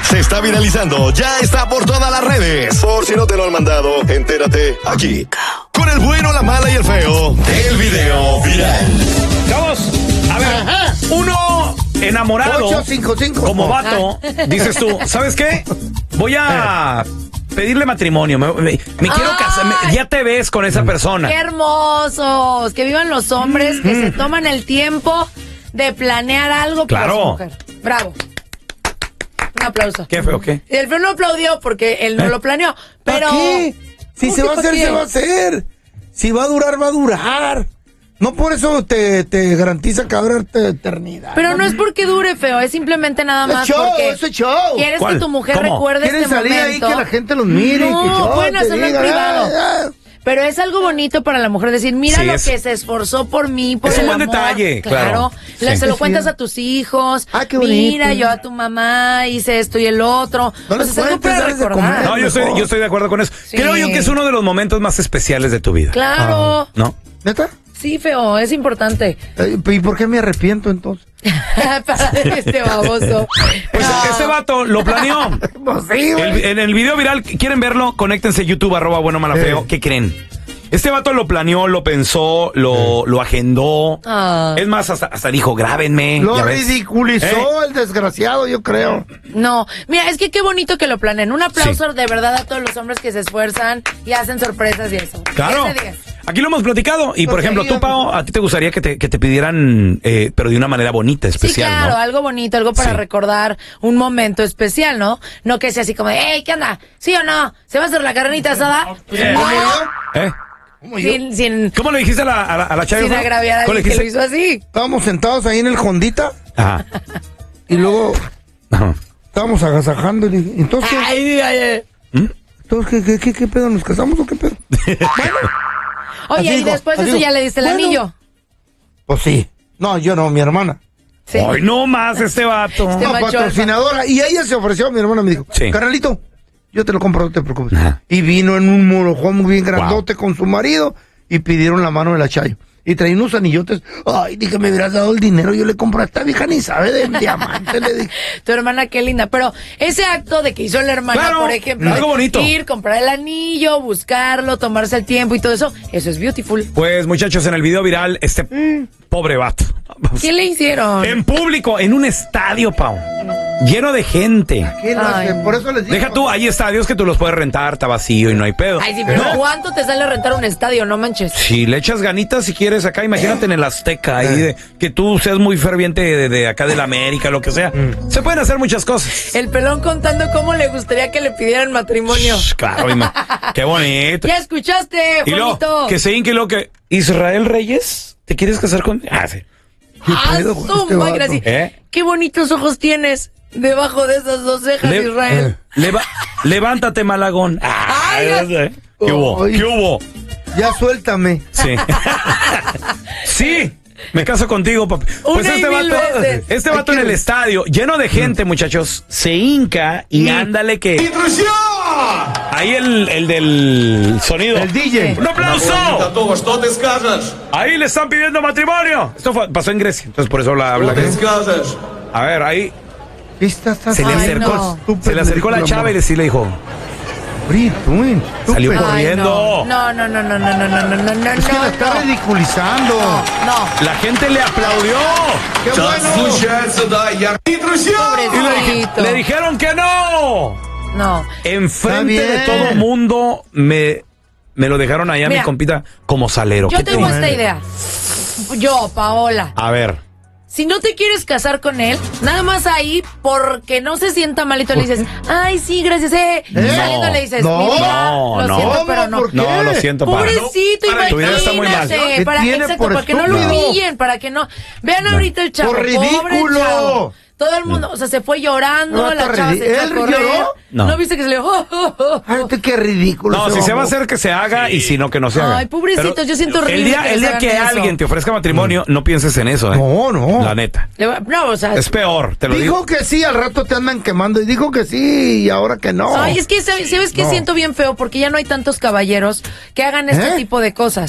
se está viralizando, ya está por todas las redes. Por si no te lo han mandado, entérate aquí. Con el bueno, la mala y el feo, el video viral. Vamos, a ver, uno enamorado 855. como vato, dices tú, ¿sabes qué? Voy a pedirle matrimonio, me quiero casar, ya te ves con esa persona. ¡Qué hermosos! Que vivan los hombres que se toman el tiempo de planear algo para su mujer. Bravo. Un aplauso. ¿Qué feo, qué? El feo no aplaudió porque él no lo planeó, pero... ¿Para qué? Si se va a hacer, se va a hacer. Si va a durar, va a durar. No por eso te garantiza que va a durar eternidad. Pero no es porque dure, feo, es simplemente nada más porque es show. quieres ¿Cuál? que tu mujer ¿Cómo? recuerde ¿Quieren este salir momento. ahí que la gente los mire? No, que show, pueden te hacerlo en diga, privado. Pero es algo bonito para la mujer decir, mira Sí, lo es- que se esforzó por mí, por es el un buen amor. detalle, claro. Se lo Sí. cuentas a tus hijos. Ah, qué bonito. Mira, yo a tu mamá hice esto y el otro. No les es algo cuentes, para dales de recordar. comer. No, yo estoy de acuerdo con eso. Sí. Creo yo que es uno de los momentos más especiales de tu vida. Claro. ¿No? ¿Neta? Sí, feo, es importante. ¿Y por qué me arrepiento entonces? Para este baboso. Pues este vato lo planeó. Pues sí, güey. En el video viral, ¿quieren verlo? Conéctense YouTube, @buenomalafeo. ¿Qué creen? Este vato lo planeó, lo pensó, lo agendó. Es más, hasta dijo, grábenme. Lo ya ves. ridiculizó el desgraciado, yo creo. No, mira, es que qué bonito que lo planeen. Un aplauso de verdad a todos los hombres que se esfuerzan y hacen sorpresas y eso. Claro. 10 de 10. Aquí lo hemos platicado. Y, por Pues ejemplo, sí, tú, Pao, a ti te gustaría que te pidieran, pero de una manera bonita, especial, Sí, claro, ¿no? algo bonito, algo para Sí. recordar un momento especial, ¿no? No que sea así como, hey, ¿qué onda? ¿Sí o no? ¿Se va a hacer la carnita asada? Pues, ¿Cómo yo? ¿Eh? ¿Cómo yo? sin ¿Cómo le dijiste a la Chayo? sin agraviar a ¿Cómo le alguien que lo dijiste? hizo así. Estábamos sentados ahí en el Hondita Ajá. y luego Ajá. estábamos agasajando y le dije, ¿entonces qué? Ay. ¿Entonces qué pedo? ¿Nos casamos o qué pedo? Oye, Así y dijo, después de así eso dijo. ya le diste el Bueno. anillo. Pues sí. No, yo no, mi hermana. Sí. Ay, no más este vato. Este No, macho patrocinadora. Y ella se ofreció, mi hermana me dijo, Sí. carnalito, yo te lo compro, no te preocupes. Ajá. Y vino en un morojón muy bien grandote con su marido y pidieron la mano de la Chayo. Y traía unos anillotes. Ay, dije, me hubieras dado el dinero, yo le compro a esta vieja ni sabe de diamante, le dije. Tu hermana, qué linda. Pero ese acto de que hizo la hermana, Claro, por ejemplo, algo de bonito. ir, comprar el anillo, buscarlo, tomarse el tiempo y todo eso es beautiful. Pues, muchachos, en el video viral, este pobre vato. ¿Qué le hicieron? En público, en un estadio, Pau. Lleno de gente. ¿Qué lo hace? Ay. Por eso les digo. Deja tú, hay estadios que tú los puedes rentar, está vacío y no hay pedo. Ay, sí, pero No. ¿cuánto te sale rentar un estadio? No manches. Si le echas ganitas, si quieres, acá, imagínate en el Azteca, ahí de, que tú seas muy ferviente de acá de la América, lo que sea. Se pueden hacer muchas cosas. El pelón contando cómo le gustaría que le pidieran matrimonio. Claro, qué bonito. Ya escuchaste, Y luego, Juanito. que se hinque lo que... ¿Israel Reyes? ¿Te quieres casar con...? Ah, sí. pedo con este su vato? madre, así. ¿Eh? Qué bonitos ojos tienes debajo de esas dos cejas, Israel. Levántate, Malagón. Ay, no sé. ¿Qué hubo? Ay. ¿Qué hubo? Ya suéltame. Sí. Sí, me caso contigo, papi. Pues Una y mil veces. este vato en el estadio, lleno de gente, muchachos, se hinca y ándale que... ¡Intrusión! Ahí el del sonido. El DJ. ¡Un aplauso! Ahí le están pidiendo matrimonio. Esto pasó en Grecia, entonces por eso habla Grecia. A ver, ahí Está se le Ay, acercó, no. se le acercó la chava y sí le dijo, salió Ay, corriendo. No. Es que la está ridiculizando. No. La gente le aplaudió. ¡Qué bueno! Pobrecito. Le dijeron que no. No. Enfrente Está de bien. todo el mundo me lo dejaron allá, Mira, mi compita, como salero. Yo ¿Qué te tengo digo? esta idea. Yo, Paola. A ver. Si no te quieres casar con él, nada más ahí, porque no se sienta malito, le dices, ay, sí, gracias, Saliendo le dices, No, mi vida, no, lo no. siento, pero ¿Cómo? no. ¿Por qué? No, lo siento, pa. Pobrecito, Tu idea está muy mal. imagínate. ¿Qué Para, tiene exacto, por para que no lo estúpido? humillen, para que no. Vean ahorita el chavo. ¡Por Pobre ridículo! chavo. Todo el mundo, o sea, se fue llorando, No, la está chava se echó a ¿Él correr. lloró? No. ¿No viste que se le Ay, qué ridículo. No, ese si se va a baboso. hacer, que se haga, y si no, que no se haga. Ay, pobrecitos, Pero yo siento horrible El día que les que hagan eso. alguien te ofrezca matrimonio, no pienses en eso, No. La neta. No, o sea. Es peor, te lo Dijo digo. que sí, al rato te andan quemando. Y dijo que sí, y ahora que no. Ay, es que, ¿sabes qué? No. Siento bien feo porque ya no hay tantos caballeros que hagan este ¿Eh? tipo de cosas.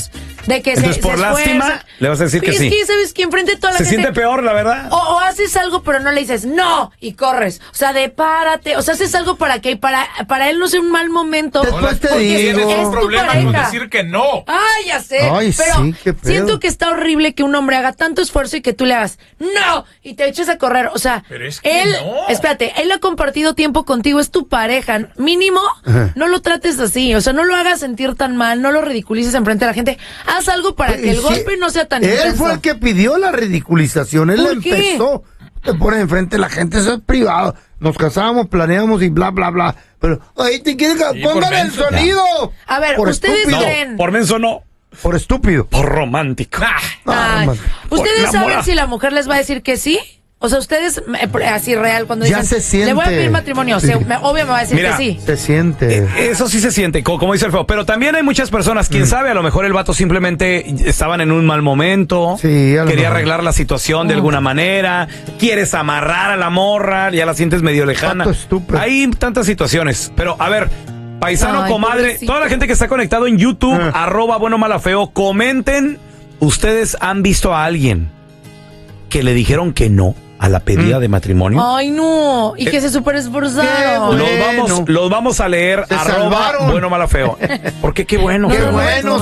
De que entonces, por lástima, le vas a decir que sí. Es que, ¿sabes qué? Enfrente de toda la gente. Se siente peor, la verdad. O haces algo, pero no le dices no y corres. O sea, párate. O sea, haces algo para que para él no sea un mal momento. Después te digo. Tienes problemas con decir que no. Ay, ya sé. Ay, pero sí, qué pedo. siento que está horrible que un hombre haga tanto esfuerzo y que tú le hagas no y te eches a correr. O sea, pero es que él, no. espérate, él ha compartido tiempo contigo, es tu pareja. Mínimo, no lo trates así. O sea, no lo hagas sentir tan mal, no lo ridiculices enfrente de la gente. Haz algo para que el golpe no sea tan intenso. Él fue el que pidió la ridiculización, él empezó. Te pones enfrente de la gente, eso es privado. Nos casamos, planeamos y bla, bla, bla. Pero, ahí te quieren que pongan el sonido. A ver, por ustedes estúpido. creen. Por menso no. Por estúpido. Por romántico. Ay, ¿ustedes saben enamorado. si la mujer les va a decir que sí? O sea, ustedes, así real, cuando Ya dicen, se siente. le voy a pedir matrimonio, Sí. obvio me va a decir Mira, que sí. Se siente. Eso sí se siente, como dice el feo. Pero también hay muchas personas, quién sabe, a lo mejor el vato simplemente estaban en un mal momento. Sí, a lo quería mejor. arreglar la situación de alguna manera. Quieres amarrar a la morra, ya la sientes medio lejana. Vato estúpido. Hay tantas situaciones. Pero, a ver, paisano, Ay, comadre, pobrecito. toda la gente que está conectado en YouTube, @buenomalafeo, comenten. ¿Ustedes han visto a alguien que le dijeron que no a la pedida de matrimonio? Ay, no. Y que se súper esforzaron. Qué bueno. Los vamos a leer, Se salvaron. @buenomalafeo. Porque qué bueno. Qué feo. bueno.